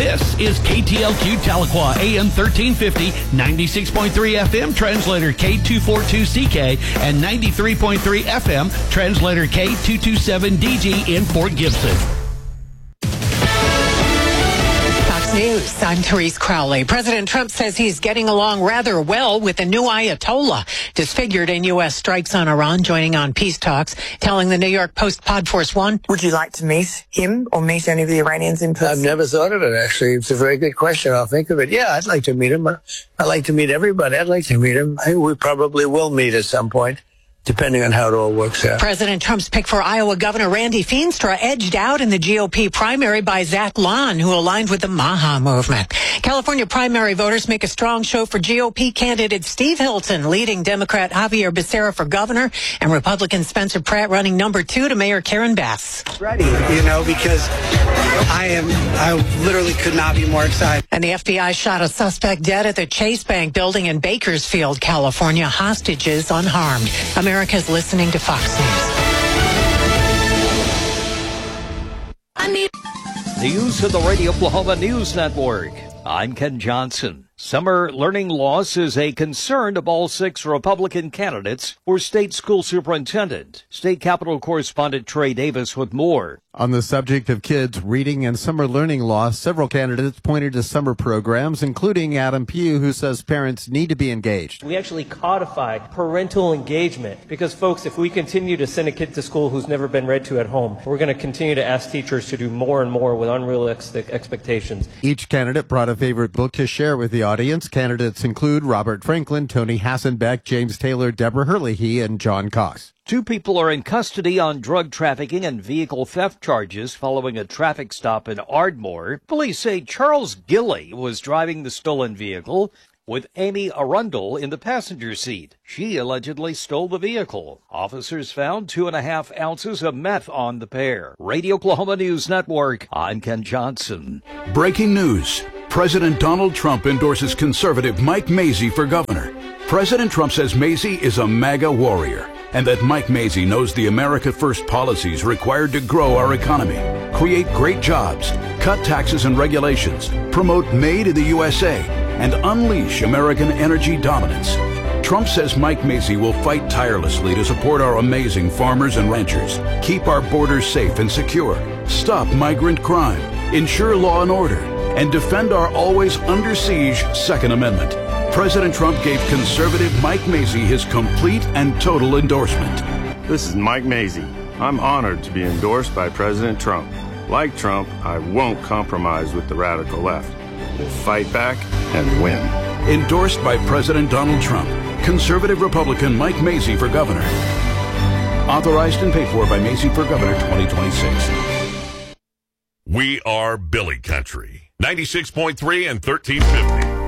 This is KTLQ Tahlequah, AM 1350, 96.3 FM, translator K242CK, and 93.3 FM, translator K227DG in Fort Gibson. News. I'm Therese Crowley. President Trump says he's getting along rather well with the new Ayatollah, disfigured in U.S. strikes on Iran, joining on peace talks, telling the New York Post Pod Force One. Would you like to meet him or meet any of the Iranians in person? I've never thought of it, actually. It's a very good question. I'll think of it. Yeah, I'd like to meet him. I'd like to meet everybody. I'd like to meet him. We probably will meet at some point, depending on how it all works out. President Trump's pick for Iowa Governor Randy Feenstra edged out in the GOP primary by Zach Lahn, who aligned with the Maha movement. California primary voters make a strong show for GOP candidate Steve Hilton, leading Democrat Javier Becerra for governor, and Republican Spencer Pratt running number 2 to Mayor Karen Bass. Ready, because I literally could not be more excited. And the FBI shot a suspect dead at the Chase Bank building in Bakersfield, California. Hostages unharmed. America's listening to Fox News. News of the Radio Oklahoma News Network. I'm Ken Johnson. Summer learning loss is a concern of all 6 Republican candidates for state school superintendent. State Capitol correspondent Trey Davis with more. On the subject of kids reading and summer learning loss, several candidates pointed to summer programs, including Adam Pugh, who says parents need to be engaged. We actually codified parental engagement because, folks, if we continue to send a kid to school who's never been read to at home, we're going to continue to ask teachers to do more and more with unrealistic expectations. Each candidate brought a favorite book to share with the audience. Candidates include Robert Franklin, Tony Hassenbeck, James Taylor, Deborah Hurley and John Cox. 2 people are in custody on drug trafficking and vehicle theft charges following a traffic stop in Ardmore. Police say Charles Gilley was driving the stolen vehicle with Amy Arundel in the passenger seat. She allegedly stole the vehicle. Officers found 2.5 ounces of meth on the pair. Radio Oklahoma News Network, I'm Ken Johnson. Breaking news. President Donald Trump endorses conservative Mike Mazzei for governor. President Trump says Mazzei is a MAGA warrior, and that Mike Mazzei knows the America First policies required to grow our economy, create great jobs, cut taxes and regulations, promote Made in the USA, and unleash American energy dominance. Trump says Mike Mazzei will fight tirelessly to support our amazing farmers and ranchers, keep our borders safe and secure, stop migrant crime, ensure law and order, and defend our always under siege Second Amendment. President Trump gave conservative Mike Mazzei his complete and total endorsement. This is Mike Mazzei. I'm honored to be endorsed by President Trump. Like Trump, I won't compromise with the radical left. We'll fight back and win. Endorsed by President Donald Trump. Conservative Republican Mike Mazzei for governor. Authorized and paid for by Mazzei for Governor 2026. We are Billy Country. 96.3 and 1350.